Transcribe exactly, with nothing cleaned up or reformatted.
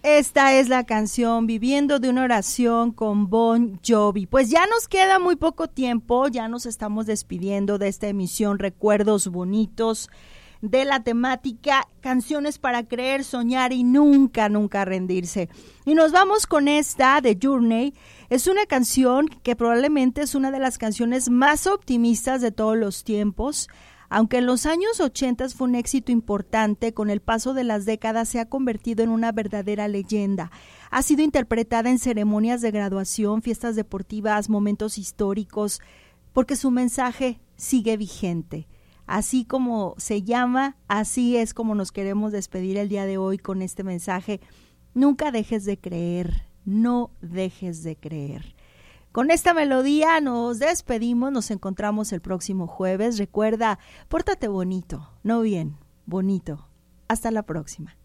Esta es la canción Viviendo de una oración con Bon Jovi. Pues ya nos queda muy poco tiempo, ya nos estamos despidiendo de esta emisión Recuerdos Bonitos, de la temática Canciones para creer, soñar y nunca, nunca rendirse. Y nos vamos con esta de Journey. Es una canción que probablemente es una de las canciones más optimistas de todos los tiempos. Aunque en los años ochenta fue un éxito importante, con el paso de las décadas se ha convertido en una verdadera leyenda. Ha sido interpretada en ceremonias de graduación, fiestas deportivas, momentos históricos, porque su mensaje sigue vigente. Así como se llama, así es como nos queremos despedir el día de hoy con este mensaje. Nunca dejes de creer, no dejes de creer. Con esta melodía nos despedimos, nos encontramos el próximo jueves. Recuerda, pórtate bonito, no bien, bonito. Hasta la próxima.